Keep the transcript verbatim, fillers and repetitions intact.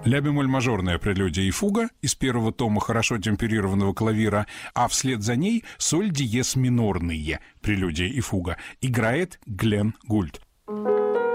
Ля-бемоль-мажорная прелюдия и фуга из первого тома хорошо темперированного клавира, а вслед за ней соль диез минорные прелюдия и фуга играет Глен Гульд.